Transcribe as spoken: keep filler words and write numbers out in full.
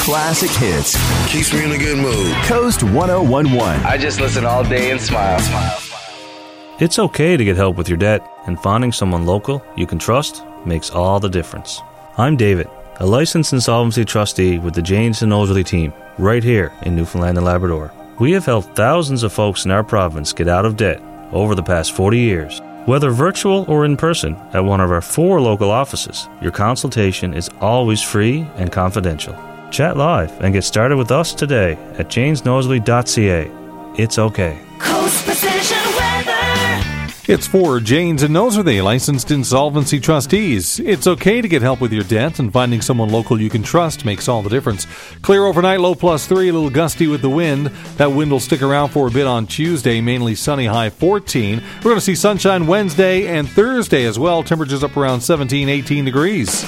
classic hits. Keeps me in a good mood. Coast one oh one point one. I just listen all day and smile. Smile. It's okay to get help with your debt, and finding someone local you can trust makes all the difference. I'm David, a licensed insolvency trustee with the Janes and Nosworthy team, right here in Newfoundland and Labrador. We have helped thousands of folks in our province get out of debt over the past forty years. Whether virtual or in person at one of our four local offices, your consultation is always free and confidential. Chat live and get started with us today at janes nosworthy dot c a. It's okay. Coast Precision Weather. It's for Janes and Nosworthy, licensed insolvency trustees. It's okay to get help with your debt, and finding someone local you can trust makes all the difference. Clear overnight, low plus three, a little gusty with the wind. That wind will stick around for a bit on Tuesday, mainly sunny, high fourteen. We're going to see sunshine Wednesday and Thursday as well. Temperatures up around seventeen, eighteen degrees.